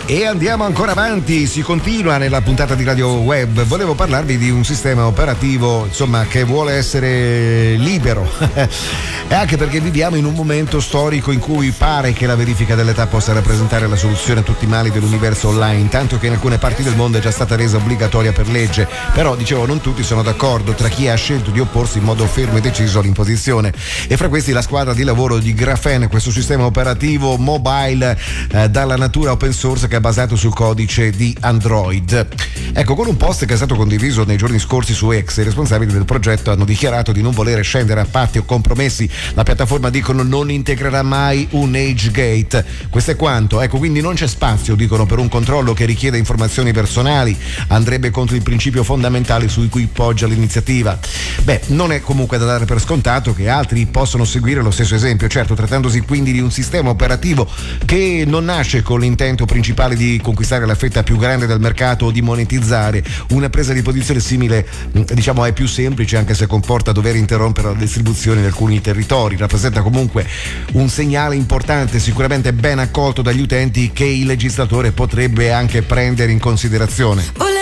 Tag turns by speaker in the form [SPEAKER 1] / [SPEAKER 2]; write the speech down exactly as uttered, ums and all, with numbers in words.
[SPEAKER 1] E andiamo ancora avanti, si continua nella puntata di Radio Web. Volevo parlarvi di un sistema operativo, insomma, che vuole essere libero e anche perché viviamo in un momento storico in cui pare che la verifica dell'età possa rappresentare la soluzione a tutti i mali dell'universo online, tanto che in alcune parti del mondo è già stata resa obbligatoria per legge. Però, dicevo, non tutti sono d'accordo, tra chi ha scelto di opporsi in modo fermo e deciso all'imposizione, e fra questi la squadra di lavoro di Graphene, questo sistema operativo mobile eh, dalla natura open source che è basato sul codice di Android. Ecco, con un post che è stato condiviso nei giorni scorsi su X, i responsabili del progetto hanno dichiarato di non volere scendere a patti o compromessi. La piattaforma, dicono, non integrerà mai un age gate. Questo è quanto. Ecco, quindi non c'è spazio, dicono, per un controllo che richieda informazioni personali, andrebbe contro il principio fondamentale su cui poggia l'iniziativa. Beh, non è comunque da dare per scontato che altri possono seguire lo stesso esempio, certo, trattandosi quindi di un sistema operativo che non nasce con l'intento principale di conquistare la fetta più grande del mercato o di monetizzare. Una presa di posizione simile, diciamo, è più semplice, anche se comporta dover interrompere la distribuzione in alcuni territori. Rappresenta comunque un segnale importante, sicuramente ben accolto dagli utenti, che il legislatore potrebbe anche prendere in considerazione.